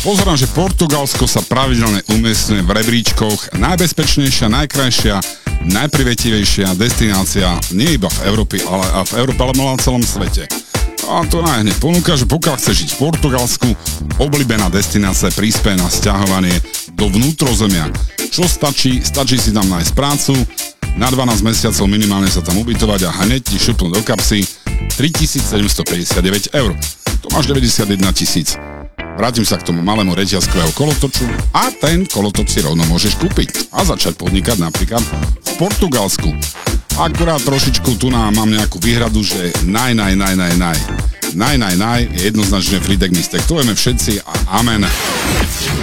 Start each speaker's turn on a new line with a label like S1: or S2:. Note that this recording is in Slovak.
S1: Pozerám, že Portugalsko sa pravidelne umiestňuje v rebríčkoch najbezpečnejšia, najkrajšia, najprivetivejšia destinácia nie iba v Európe, ale na celom svete. A to hneď ponúka, že pokiaľ chce žiť v Portugalsku, obľúbená destinácia prispieje na sťahovanie do vnútrozemia. Čo stačí? Stačí si tam nájsť prácu, na 12 mesiacov minimálne sa tam ubytovať a hneď ti šupnú do kapsy 3759 eur. To máš 91 000. Vrátim sa k tomu malému reťazkového kolotoču a ten kolotoč si rovno môžeš kúpiť a začať podnikať napríklad v Portugalsku. Akurát trošičku tu mám nejakú výhradu, že je jednoznačne Frýdek Mistek. To vieme všetci a amen.